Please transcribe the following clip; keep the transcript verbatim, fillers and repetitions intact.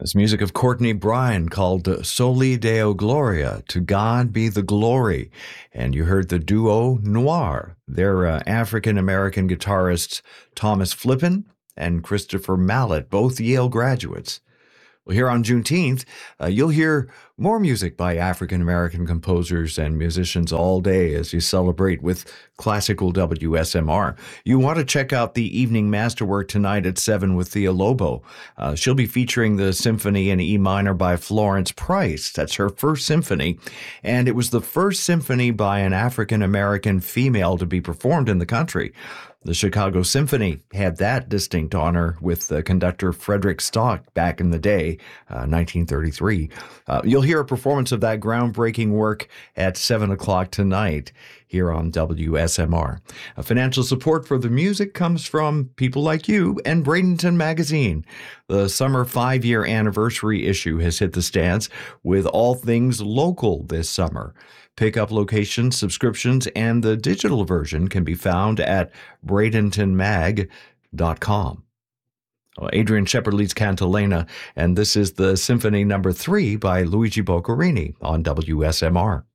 It's music of Courtney Bryan called Soli Deo Gloria, To God Be the Glory. And you heard the duo Noir. They're uh, African-American guitarists Thomas Flippin and Christopher Mallet, both Yale graduates. Well, here on Juneteenth, uh, you'll hear more music by African-American composers and musicians all day as you celebrate with classical W S M R. You want to check out the evening masterwork tonight at seven with Thea Lobo. Uh, she'll be featuring the symphony in E minor by Florence Price. That's her first symphony, and it was the first symphony by an African-American female to be performed in the country. The Chicago Symphony had that distinct honor with the conductor Frederick Stock back in the day, uh, nineteen thirty-three. Uh, you'll hear a performance of that groundbreaking work at seven o'clock tonight here on W S M R. Uh, financial support for the music comes from people like you and Bradenton Magazine. The summer five-year anniversary issue has hit the stands with all things local this summer. Pickup locations, subscriptions, and the digital version can be found at bradenton mag dot com. Well, Adrian Shepard leads Cantilena, and this is the Symphony Number Three by Luigi Boccherini on W S M R.